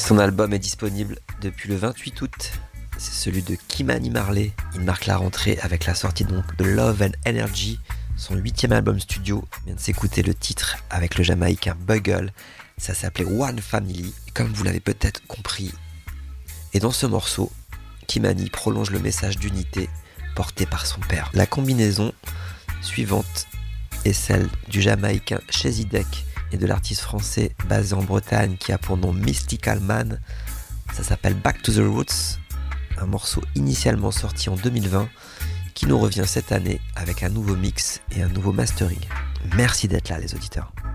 Son album est disponible depuis le 28 août. C'est celui de Ky-Mani Marley. Il marque la rentrée avec la sortie donc de Love and Energy, son 8e album studio. On vient de s'écouter le titre avec le Jamaïcain Bugle. Ça s'appelait One Family, comme vous l'avez peut-être compris. Et dans ce morceau, Ky-Mani prolonge le message d'unité porté par son père. La combinaison suivante est celle du Jamaïcain Chezidek et de l'artiste français basé en Bretagne qui a pour nom Mystical Man. Ça s'appelle Back to the Roots, un morceau initialement sorti en 2020 qui nous revient cette année avec un nouveau mix et un nouveau mastering. Merci d'être là les auditeurs.